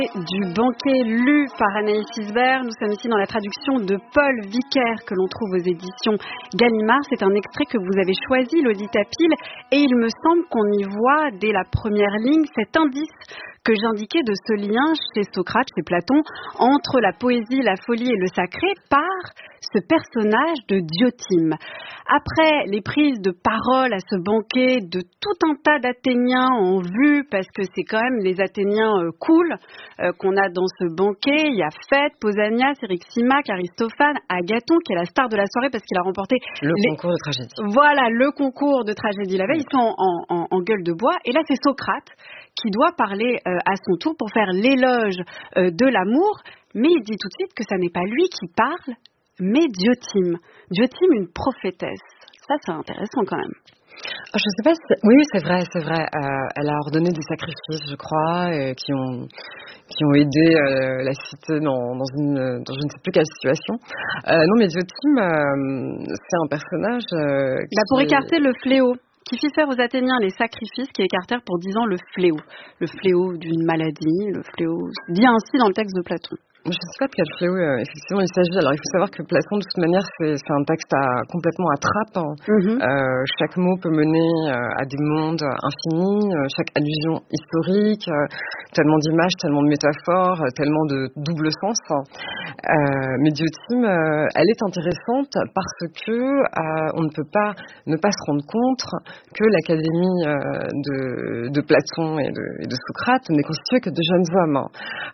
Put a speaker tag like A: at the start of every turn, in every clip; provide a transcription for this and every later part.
A: Du banquet lu par Anaïs Isbert. Nous sommes ici dans la traduction de Paul Vicaire que l'on trouve aux éditions Gallimard. C'est un extrait que vous avez choisi, Lolita Pile, et il me semble qu'on y voit dès la première ligne cet indice que j'indiquais de ce lien chez Socrate, chez Platon, entre la poésie, la folie et le sacré par ce personnage de Diotime. Après les prises de parole à ce banquet de tout un tas d'Athéniens en vue, parce que c'est quand même les Athéniens cool qu'on a dans ce banquet, il y a Phèdre, Pausanias, Eryximach, Aristophane, Agathon qui est la star de la soirée parce qu'il a remporté
B: le concours de tragédie.
A: Voilà, le concours de tragédie la veille. Ils sont en gueule de bois et là c'est Socrate qui doit parler à son tour pour faire l'éloge de l'amour, mais il dit tout de suite que ça n'est pas lui qui parle, mais Diotime. Diotime, une prophétesse. Ça, c'est intéressant quand même.
B: Je sais pas si... Oui, c'est vrai. Elle a ordonné des sacrifices, je crois, qui ont aidé la cité dans je ne sais plus quelle situation. Non, mais Diotime, c'est un personnage
A: pour écarter le fléau, qui fit faire aux Athéniens les sacrifices qui écartèrent pour 10 ans le fléau d'une maladie, le fléau dit ainsi dans le texte de Platon.
B: Je ne sais pas de quel fléau effectivement il s'agit. Alors il faut savoir que Platon, de toute manière, c'est un texte complètement à trappe. Chaque mot peut mener à des mondes infinis, chaque allusion historique, tellement d'images, tellement de métaphores, tellement de double sens. Mais Diotime, elle est intéressante parce que on ne peut pas ne pas se rendre compte que l'académie de Platon et de Socrate n'est constituée que de jeunes hommes.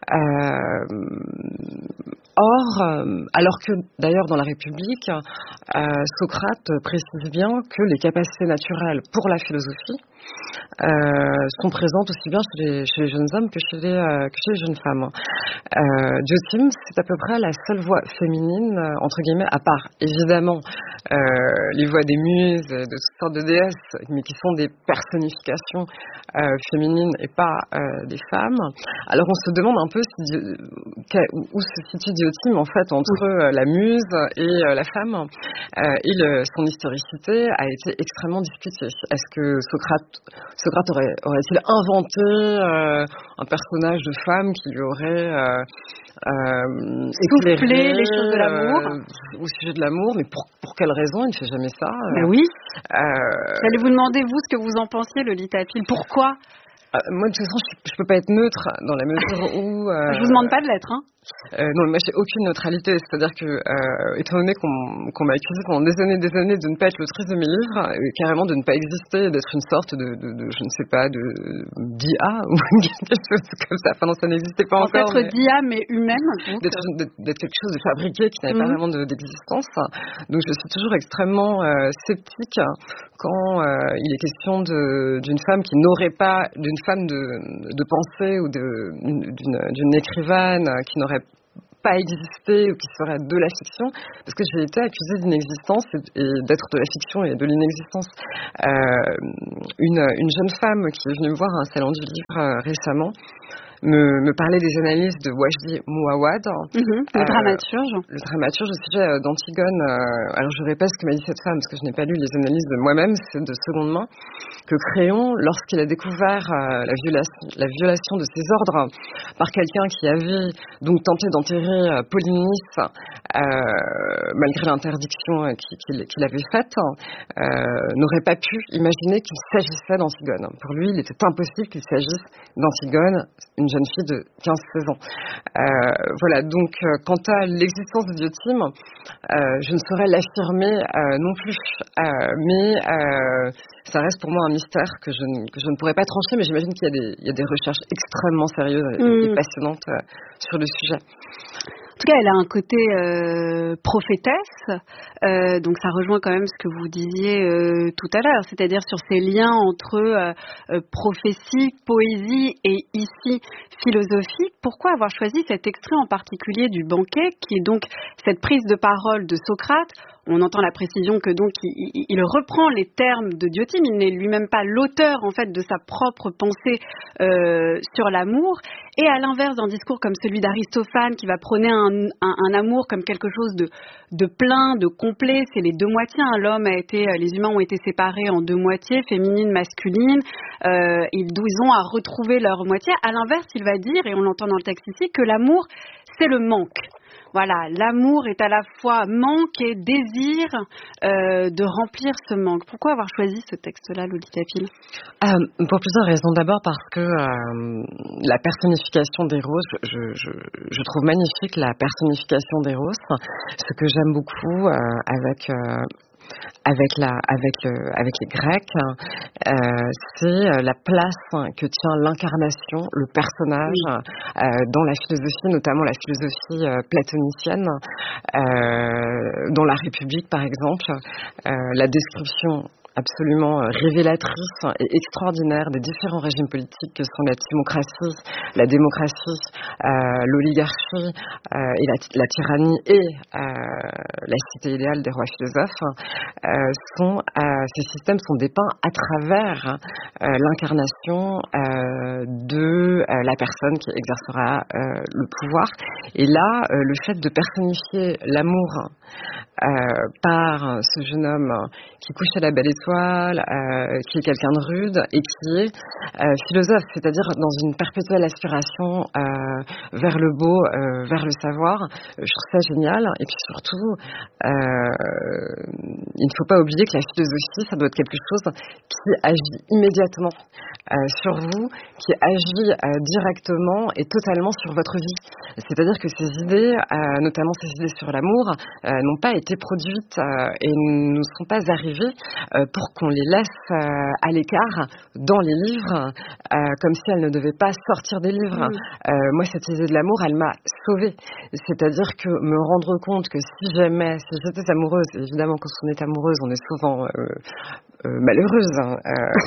B: Or, alors que d'ailleurs dans la République, Socrate précise bien que les capacités naturelles pour la philosophie sont présentes aussi bien chez les jeunes hommes que chez les jeunes femmes. Diotime, c'est à peu près la seule voix féminine, entre guillemets, à part évidemment les voix des muses, de toutes sortes de déesses, mais qui sont des personnifications féminines et pas des femmes. Alors on se demande un peu où se situe Diotime en fait entre la muse et la femme, et son historicité a été extrêmement discutée. Est-ce que Socrate aurait-il inventé un personnage de femme qui lui aurait
A: soufflé les choses de l'amour
B: au sujet de l'amour, mais pour quelle raison il ne fait jamais ça
A: oui. J'allais vous demander vous ce que vous en pensiez, Lolita Pile. Pourquoi
B: moi de toute façon je peux pas être neutre dans la mesure où
A: je vous demande pas de l'être, hein.
B: Non, moi j'ai aucune neutralité, c'est-à-dire que étant donné qu'on m'a accusé pendant des années de ne pas être l'autrice de mes livres, carrément de ne pas exister, d'être une sorte de je ne sais pas, de d'IA ou quelque chose comme ça. Enfin non, ça n'existait pas encore.
A: Peut-être d'IA mais humaine.
B: D'être quelque chose de fabriqué qui n'avait pas vraiment d'existence. Donc je suis toujours extrêmement sceptique quand il est question d'une femme qui n'aurait pas, d'une femme de pensée ou d'une écrivaine qui n'aurait pas existé ou qui serait de la fiction, parce que j'ai été accusée d'inexistence et d'être de la fiction et de l'inexistence. Une jeune femme qui est venue me voir à un salon du livre récemment me parlait des analyses de Wajdi Mouawad,
A: le dramaturge
B: au sujet d'Antigone. Alors je répète ce que m'a dit cette femme, parce que je n'ai pas lu les analyses de moi-même, c'est de seconde main, que Créon, lorsqu'il a découvert la violation de ses ordres par quelqu'un qui avait donc tenté d'enterrer Polynice malgré l'interdiction qu'il avait faite, n'aurait pas pu imaginer qu'il s'agissait d'Antigone. Pour lui, il était impossible qu'il s'agisse d'Antigone, une jeune fille de 15-16 ans. Voilà, donc quant à l'existence de Diotime, je ne saurais l'affirmer non plus, mais ça reste pour moi un mystère que je ne pourrais pas trancher, mais j'imagine qu'il y a des recherches extrêmement sérieuses et passionnantes sur le sujet.
A: En tout cas, elle a un côté prophétesse, donc ça rejoint quand même ce que vous disiez tout à l'heure, c'est-à-dire sur ces liens entre prophétie, poésie et ici philosophie. Pourquoi avoir choisi cet extrait en particulier du banquet, qui est donc cette prise de parole de Socrate? on entend la précision que donc il reprend les termes de Diotima, il n'est lui-même pas l'auteur en fait de sa propre pensée sur l'amour. Et à l'inverse d'un discours comme celui d'Aristophane qui va prôner un amour comme quelque chose de plein, de complet, c'est les deux moitiés. Les humains ont été séparés en deux moitiés, féminine, masculine. Ils ont à retrouver leur moitié. À l'inverse, il va dire, et on l'entend dans le texte ici, que l'amour, c'est le manque. Voilà, l'amour est à la fois manque et désir de remplir ce manque. Pourquoi avoir choisi ce texte-là, Lolita Pil ?
B: Pour plusieurs raisons. D'abord parce que la personnification d'Eros, je trouve magnifique la personnification d'Eros. Ce que j'aime beaucoup avec les Grecs, c'est la place que tient l'incarnation, le personnage dans la philosophie, notamment la philosophie platonicienne, dans la République par exemple, la description absolument révélatrice et extraordinaire des différents régimes politiques que sont la démocratie, l'oligarchie et la tyrannie et la cité idéale des rois philosophes, ces systèmes sont dépeints à travers l'incarnation de la personne qui exercera le pouvoir. Et là, le fait de personnifier l'amour par ce jeune homme qui couche à la belle étoile, qui est quelqu'un de rude et qui est philosophe, c'est-à-dire dans une perpétuelle aspiration vers le beau, vers le savoir. Je trouve ça génial. Et puis surtout, il ne faut pas oublier que la philosophie, ça doit être quelque chose qui agit immédiatement sur vous, qui agit directement et totalement sur votre vie. C'est-à-dire que ces idées, notamment ces idées sur l'amour, n'ont pas été produites et ne sont pas arrivées pour qu'on les laisse à l'écart dans les livres, comme si elles ne devaient pas sortir des livres. Moi, cette idée de l'amour, elle m'a sauvée. C'est-à-dire que me rendre compte que si j'étais amoureuse, évidemment, quand on est amoureuse, on est souvent malheureuse.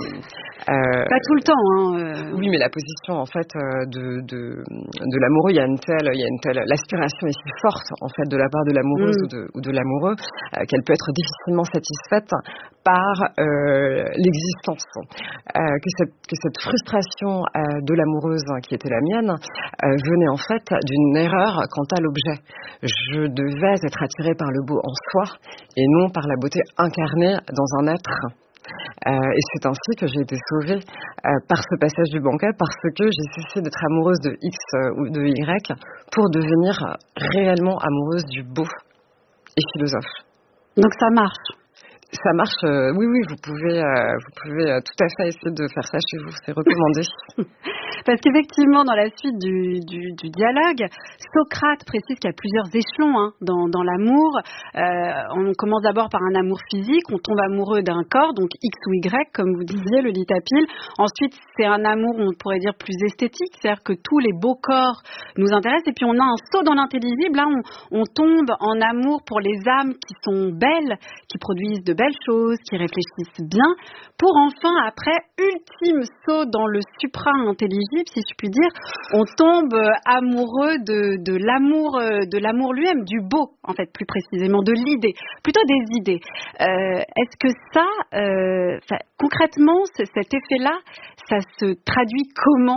A: Pas tout le temps.
B: Oui, mais la position en fait de l'amoureux, il y a une telle l'aspiration est si forte en fait de la part de l'amoureuse ou de l'amoureux qu'elle peut être difficilement satisfaite par l'existence. Que cette frustration de l'amoureuse qui était la mienne venait en fait d'une erreur quant à l'objet. Je devais être attirée par le beau en soi et non par la beauté incarnée dans un être. Et c'est ainsi que j'ai été sauvée par ce passage du banquet, parce que j'ai cessé d'être amoureuse de X ou de Y pour devenir réellement amoureuse du beau et philosophe.
A: Donc ça marche.
B: Ça marche, oui, vous pouvez tout à fait essayer de faire ça chez vous, c'est recommandé.
A: Parce qu'effectivement, dans la suite du dialogue, Socrate précise qu'il y a plusieurs échelons dans l'amour. On commence d'abord par un amour physique, on tombe amoureux d'un corps, donc X ou Y, comme vous disiez, Lolita Pil. Ensuite, c'est un amour, on pourrait dire, plus esthétique, c'est-à-dire que tous les beaux corps nous intéressent. Et puis, on a un saut dans l'intelligible. Là, on tombe en amour pour les âmes qui sont belles, qui produisent de belles choses, qui réfléchissent bien, pour enfin, après, ultime saut dans le supra-intelligible, si je puis dire, on tombe amoureux de l'amour lui-même, du beau, en fait, plus précisément, de l'idée, plutôt des idées. Est-ce que ça, concrètement, cet effet-là, ça se traduit comment